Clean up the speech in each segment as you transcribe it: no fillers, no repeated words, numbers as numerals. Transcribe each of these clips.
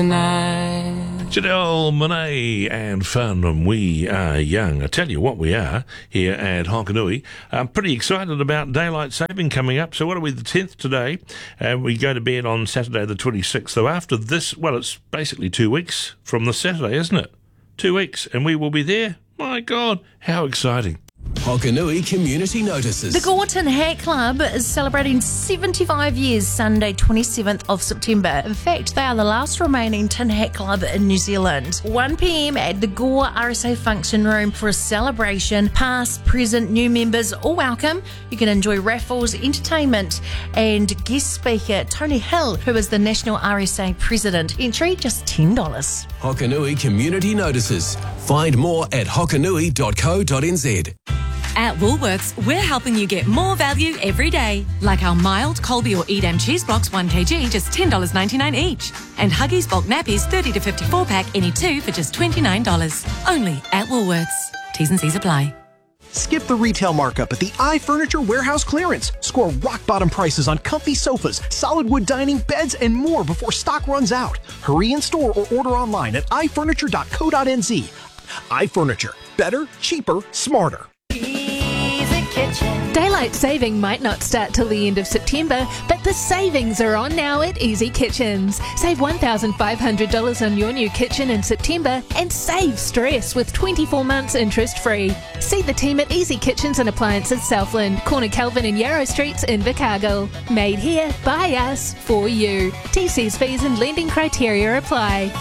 Janelle Monáe and Fun, and we are young. I tell you what we are here at Hokanui. I'm pretty excited about daylight saving coming up. So what are we, the 10th today? We go to bed on Saturday the 26th. So after this, well, it's basically 2 weeks from the Saturday, isn't it? 2 weeks, and we will be there. My God, how exciting. Hokanui Community Notices. The Gorton Hat Club is celebrating 75 years Sunday 27th of September. In fact, they are the last remaining tin hat club in New Zealand. 1 p.m. at the Gore RSA function room for a celebration. Past, present, new members all welcome. You can enjoy raffles, entertainment and guest speaker Tony Hill, who is the National RSA President. Entry just $10. Hokanui Community Notices. Find more at hokanui.co.nz. At Woolworths, we're helping you get more value every day. Like our mild Colby or Edam cheese blocks 1 kg, just $10.99 each. And Huggies bulk nappies 30 to 54 pack, any 2 for just $29. Only at Woolworths. T's and C's apply. Skip the retail markup at the iFurniture Warehouse Clearance. Score rock-bottom prices on comfy sofas, solid wood dining, beds, and more before stock runs out. Hurry in store or order online at ifurniture.co.nz. iFurniture. Better, cheaper, smarter. Daylight saving might not start till the end of September, but the savings are on now at Easy Kitchens. Save $1,500 on your new kitchen in September and save stress with 24 months interest-free. See the team at Easy Kitchens and Appliances Southland, corner Kelvin and Yarrow Streets in Invercargill. Made here, by us, for you. TC's fees and lending criteria apply.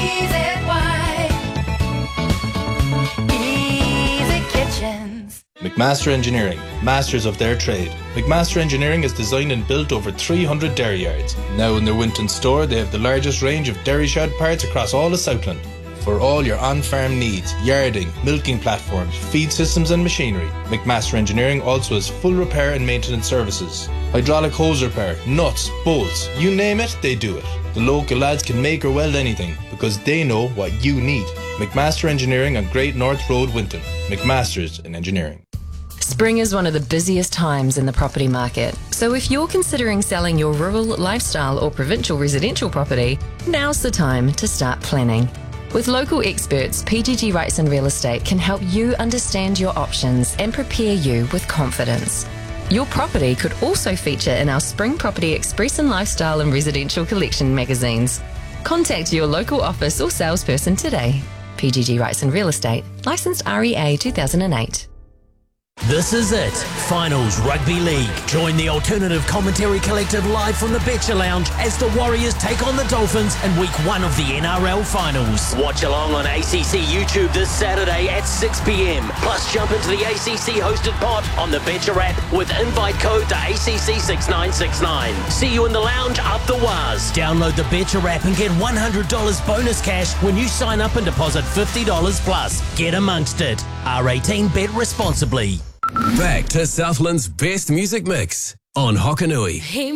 Easy Kitchens. McMaster Engineering, masters of their trade. McMaster Engineering is designed and built over 300 dairy yards. Now in their Winton store, they have the largest range of dairy shed parts across all of Southland. For all your on-farm needs, yarding, milking platforms, feed systems and machinery, McMaster Engineering also has full repair and maintenance services. Hydraulic hose repair, nuts, bolts, you name it, they do it. The local lads can make or weld anything because they know what you need. McMaster Engineering on Great North Road, Winton. McMaster's in Engineering. Spring is one of the busiest times in the property market. So if you're considering selling your rural, lifestyle or provincial residential property, now's the time to start planning. With local experts, PGG Wrightson Real Estate can help you understand your options and prepare you with confidence. Your property could also feature in our Spring Property Express and Lifestyle and Residential Collection magazines. Contact your local office or salesperson today. PGG Wrightson Real Estate, licensed REA 2008. This is it. Finals Rugby League. Join the Alternative Commentary Collective live from the Betcha Lounge as the Warriors take on the Dolphins in week 1 of the NRL Finals. Watch along on ACC YouTube this Saturday at 6 p.m. Plus jump into the ACC hosted pod on the Betcha app with invite code to ACC6969. See you in the lounge up the Waz. Download the Betcha app and get $100 bonus cash when you sign up and deposit $50 plus. Get amongst it. R18, bet responsibly. Back to Southland's best music mix on Hokanui.